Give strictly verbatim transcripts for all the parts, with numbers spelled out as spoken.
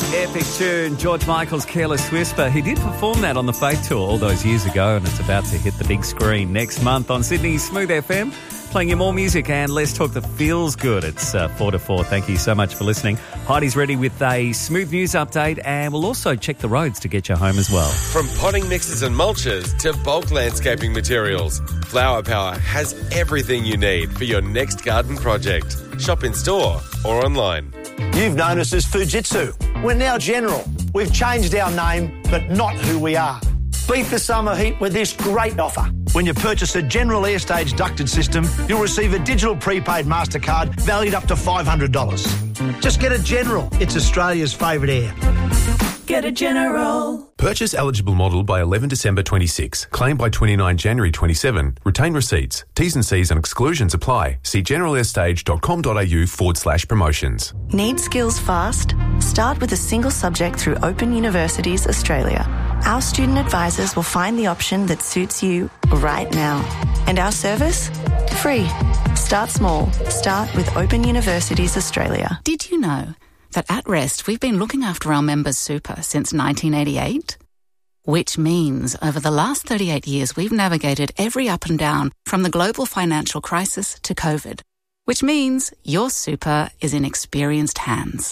Epic tune, George Michael's Careless Whisper. He did perform that on the Faith Tour all those years ago, and it's about to hit the big screen next month on Sydney's Smooth F M. Playing you more music and let's talk that feels good. It's uh, four to four. Thank you so much for listening. Heidi's ready with a smooth news update, and we'll also check the roads to get you home as well. From potting mixes and mulches to bulk landscaping materials, Flower Power has everything you need for your next garden project. Shop in store or online. You've known us as Fujitsu. We're now General. We've changed our name, but not who we are. Beat the summer heat with this great offer. When you purchase a General Airstage ducted system, you'll receive a digital prepaid MasterCard valued up to five hundred dollars. Just get a General. It's Australia's favourite air. Get a General. Purchase eligible model by eleven December twenty-six. Claim by twenty-nine January twenty-seven. Retain receipts. T's and C's and exclusions apply. See generalair.stage.com.au forward slash promotions. Need skills fast? Start with a single subject through Open Universities Australia. Our student advisors will find the option that suits you right now. And our service? Free. Start small. Start with Open Universities Australia. Did you know that at Rest we've been looking after our members' super since nineteen eighty-eight? Which means over the last thirty-eight years we've navigated every up and down from the global financial crisis to COVID. Which means your super is in experienced hands.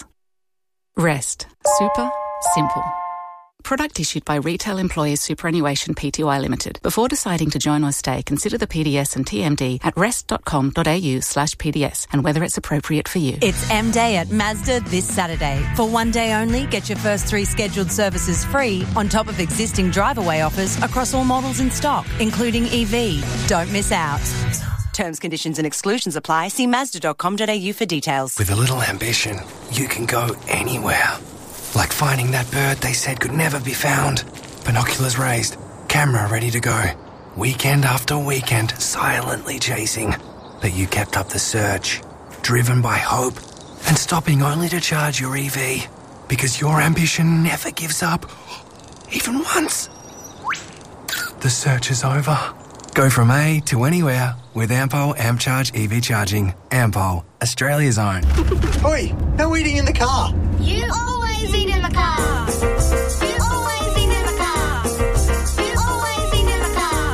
Rest. Super. Simple. Product issued by Retail Employers Superannuation Pty Limited. Before deciding to join or stay, consider the P D S and T M D at rest.com.au slash PDS and whether it's appropriate for you. It's M Day at Mazda this Saturday. For one day only, get your first three scheduled services free on top of existing drive-away offers across all models in stock, including E V. Don't miss out. Terms, conditions and exclusions apply. See mazda dot com dot a u for details. With a little ambition, you can go anywhere. Like finding that bird they said could never be found. Binoculars raised, camera ready to go. Weekend after weekend, silently chasing. But you kept up the search, driven by hope, and stopping only to charge your E V. Because your ambition never gives up, even once. The search is over. Go from A to anywhere with Ampol AmpCharge E V charging. Ampol, Australia's own. Oi, no eating in the car. You always eat in the car. You always eat in the car. You always eat in the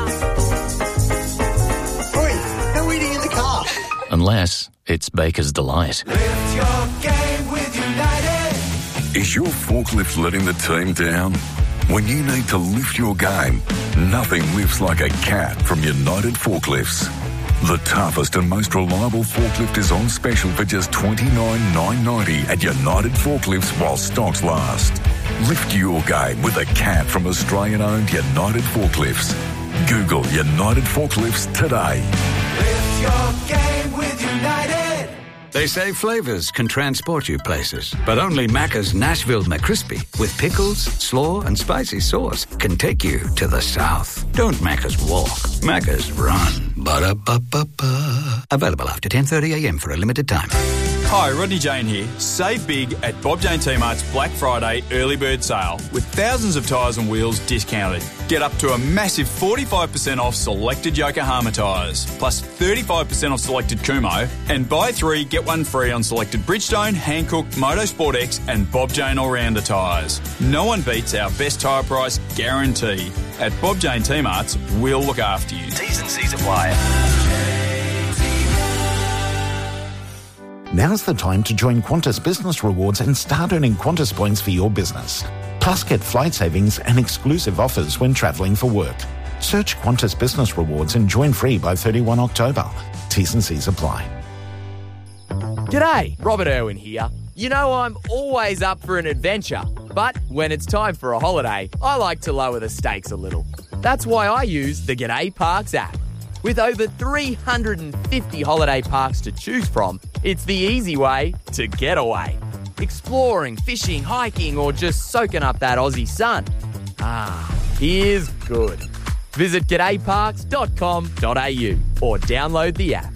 car. Oi, no eating in the car. Unless it's Baker's Delight. Lift your game with United. Is your forklift letting the team down? When you need to lift your game, nothing lifts like a cat from United Forklifts. The toughest and most reliable forklift is on special for just twenty-nine thousand nine hundred ninety at United Forklifts while stocks last. Lift your game with a cat from Australian-owned United Forklifts. Google United Forklifts today. Lift your game with United. They say flavours can transport you places, but only Macca's Nashville McCrispy with pickles, slaw and spicy sauce can take you to the south. Don't Macca's walk, Macca's run. Ba-da-ba-ba-ba. Available after ten thirty a m for a limited time. Hi, Rodney Jane here. Save big at Bob Jane T-Mart's Black Friday early bird sale with thousands of tyres and wheels discounted. Get up to a massive forty-five percent off selected Yokohama tyres, plus thirty-five percent off selected Kumho, and buy three, get one free on selected Bridgestone, Hankook, Motorsport X and Bob Jane All-Rounder tyres. No one beats our best tyre price guarantee. At Bob Jane T-Mart's, we'll look after you. T's and C's apply. Now's the time to join Qantas Business Rewards and start earning Qantas points for your business. Plus, get flight savings and exclusive offers when travelling for work. Search Qantas Business Rewards and join free by thirty-first October. T's and C's apply. G'day, Robert Irwin here. You know I'm always up for an adventure, but when it's time for a holiday, I like to lower the stakes a little. That's why I use the G'day Parks app. With over three hundred fifty holiday parks to choose from, it's the easy way to get away. Exploring, fishing, hiking, or just soaking up that Aussie sun. Ah, here's good. Visit g'day parks dot com dot a u or download the app.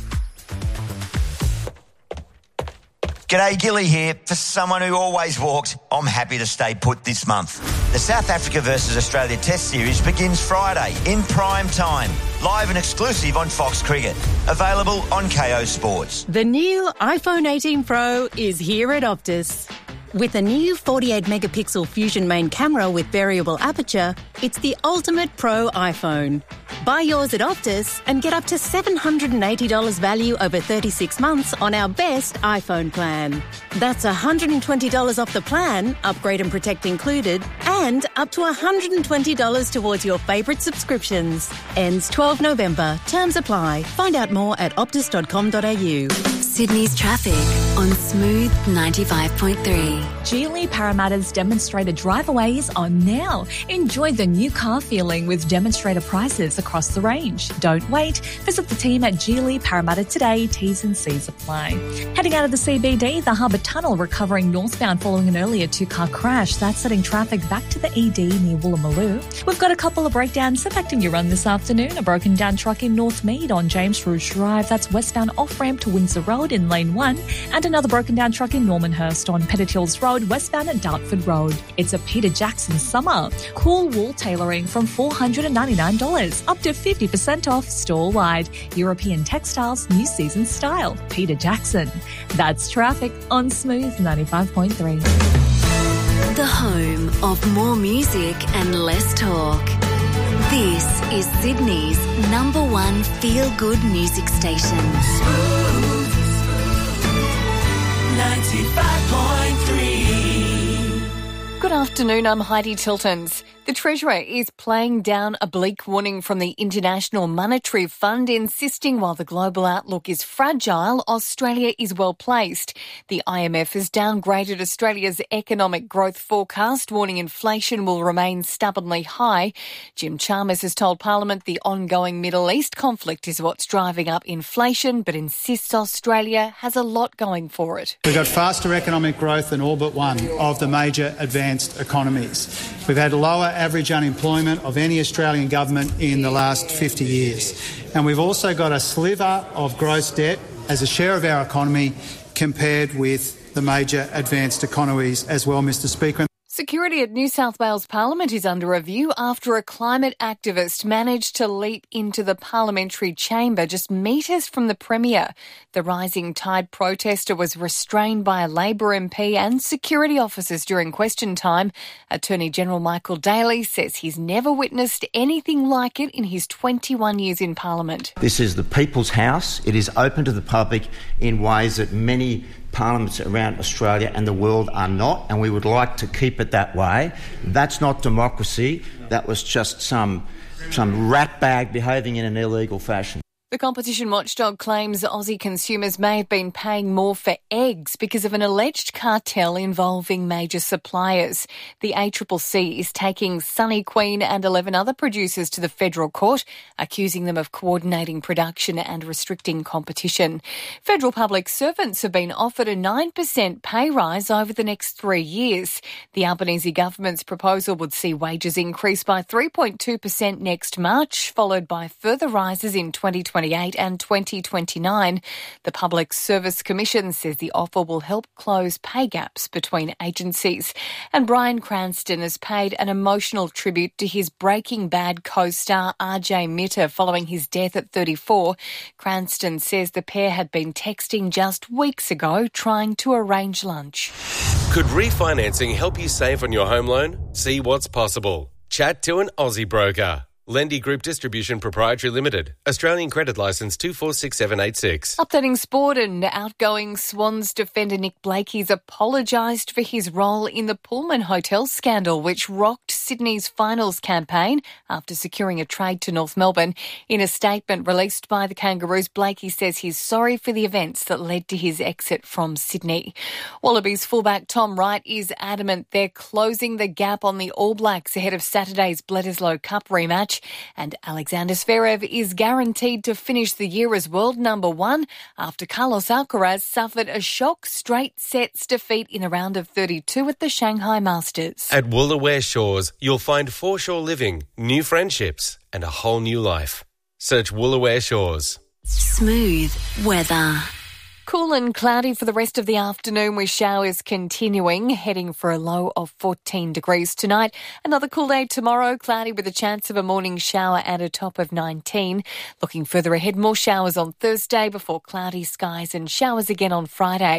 G'day, Gilly here. For someone who always walks, I'm happy to stay put this month. The South Africa versus Australia Test Series begins Friday in prime time. Live and exclusive on Fox Cricket. Available on K O Sports. The new iPhone eighteen Pro is here at Optus. With a new forty-eight megapixel Fusion main camera with variable aperture, it's the ultimate pro iPhone. Buy yours at Optus and get up to seven hundred eighty dollars value over thirty-six months on our best iPhone plan. That's one hundred twenty dollars off the plan, upgrade and protect included, and up to one hundred twenty dollars towards your favourite subscriptions. Ends twelfth November. Terms apply. Find out more at optus dot com dot a u. Sydney's traffic on Smooth ninety-five point three. Geely Parramatta's demonstrator driveaways are now. Enjoy the new car feeling with demonstrator prices across the range. Don't wait. Visit the team at Geely Parramatta today. T's and C's apply. Heading out of the C B D, the Harbour Tunnel recovering northbound following an earlier two-car crash. That's setting traffic back to the E D near Woolloomooloo. We've got a couple of breakdowns impacting your run this afternoon. A broken down truck in Northmead on James Rouge Drive. That's westbound off-ramp to Windsor Road in lane one. And another broken down truck in Normanhurst on Pettit Hills Road, westbound at Dartford Road. It's a Peter Jackson summer. Cool wool tailoring from four hundred ninety-nine dollars, up to fifty percent off store-wide. European textiles, new season style. Peter Jackson. That's traffic on Smooth ninety-five point three. The home of more music and less talk. This is Sydney's number one feel-good music station. Smooth ninety-five point three. Good afternoon, I'm Heidi Tiltons. The Treasurer is playing down a bleak warning from the International Monetary Fund, insisting while the global outlook is fragile, Australia is well placed. The I M F has downgraded Australia's economic growth forecast, warning inflation will remain stubbornly high. Jim Chalmers has told Parliament the ongoing Middle East conflict is what's driving up inflation, but insists Australia has a lot going for it. We've got faster economic growth than all but one of the major advanced economies. We've had lower average unemployment of any Australian government in the last fifty years. And we've also got a sliver of gross debt as a share of our economy compared with the major advanced economies as well, Mr Speaker. Security at New South Wales Parliament is under review after a climate activist managed to leap into the parliamentary chamber just metres from the Premier. The Rising Tide protester was restrained by a Labor M P and security officers during question time. Attorney General Michael Daly says he's never witnessed anything like it in his twenty-one years in Parliament. This is the People's House. It is open to the public in ways that many parliaments around Australia and the world are not, and we would like to keep it that way. That's not democracy. That was just some some ratbag behaving in an illegal fashion. The competition watchdog claims Aussie consumers may have been paying more for eggs because of an alleged cartel involving major suppliers. The A C C C is taking Sunny Queen and eleven other producers to the federal court, accusing them of coordinating production and restricting competition. Federal public servants have been offered a nine percent pay rise over the next three years. The Albanese government's proposal would see wages increase by three point two percent next March, followed by further rises in twenty twenty-eight and twenty twenty-nine. The Public Service Commission says the offer will help close pay gaps between agencies. And Bryan Cranston has paid an emotional tribute to his Breaking Bad co-star R J Mitter following his death at thirty-four. Cranston says the pair had been texting just weeks ago trying to arrange lunch. Could refinancing help you save on your home loan? See what's possible. Chat to an Aussie broker. Lendy Group Distribution Proprietary Limited. Australian Credit Licence two four six seven eight six. Updating sport, and outgoing Swans defender Nick Blakey's apologised for his role in the Pullman Hotel scandal, which rocked Sydney's finals campaign after securing a trade to North Melbourne. In a statement released by the Kangaroos, Blakey says he's sorry for the events that led to his exit from Sydney. Wallabies fullback Tom Wright is adamant they're closing the gap on the All Blacks ahead of Saturday's Bledisloe Cup rematch. And Alexander Zverev is guaranteed to finish the year as world number one after Carlos Alcaraz suffered a shock straight sets defeat in a round of thirty-two at the Shanghai Masters. At Woolaware Shores, you'll find foreshore living, new friendships, and a whole new life. Search Woolaware Shores. Smooth weather. Cool and cloudy for the rest of the afternoon with showers continuing, heading for a low of fourteen degrees tonight. Another cool day tomorrow, cloudy with a chance of a morning shower and a top of nineteen. Looking further ahead, more showers on Thursday before cloudy skies and showers again on Friday.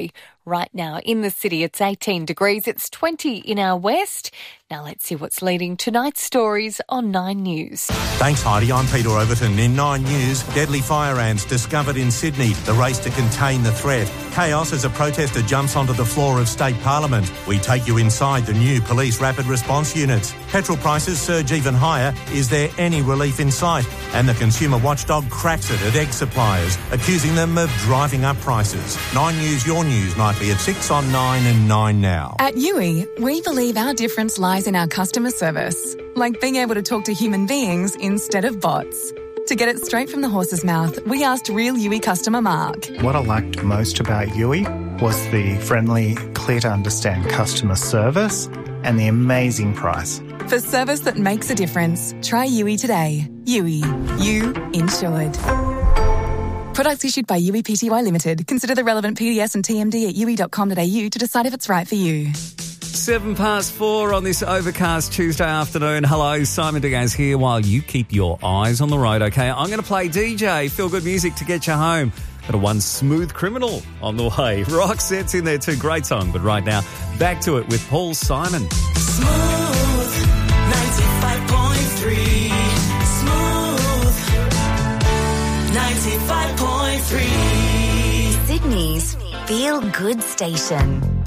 Right now in the city, it's eighteen degrees. It's twenty in our west. Now let's see what's leading tonight's stories on Nine News. Thanks, Heidi. I'm Peter Overton. In Nine News, deadly fire ants discovered in Sydney. The race to contain the threat. Chaos as a protester jumps onto the floor of State Parliament. We take you inside the new police rapid response units. Petrol prices surge even higher. Is there any relief in sight? And the consumer watchdog cracks it at egg suppliers, accusing them of driving up prices. Nine News, your news, nightly at six on Nine and Nine now. At Yui, we believe our difference lies in our customer service, like being able to talk to human beings instead of bots. To get it straight from the horse's mouth, we asked real Yui customer Mark. What I liked most about Yui was the friendly, clear-to-understand customer service and the amazing price. For service that makes a difference, try Yui today. Yui. You insured. Products issued by Yui Pty Limited. Consider the relevant P D S and T M D at yui dot com dot a u to decide if it's right for you. Seven past four on this overcast Tuesday afternoon. Hello, Simon Diaz here while you keep your eyes on the road, okay? I'm going to play D J, feel good music to get you home. Got a One Smooth Criminal on the way. Roxette's in there too, great song. But right now, back to it with Paul Simon. Smooth ninety-five point three. Smooth ninety-five point three. Sydney's Feel Good Station.